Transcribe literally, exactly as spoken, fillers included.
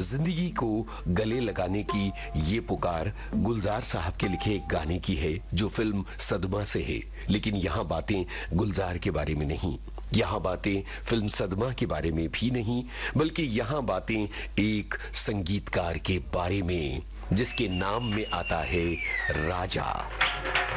जिंदगी को गले लगाने की ये पुकार गुलजार साहब के लिखे एक गाने की है जो फिल्म सदमा से है। लेकिन यहाँ बातें गुलजार के बारे में नहीं, यहाँ बातें फिल्म सदमा के बारे में भी नहीं, बल्कि यहाँ बातें एक संगीतकार के बारे में जिसके नाम में आता है राजा।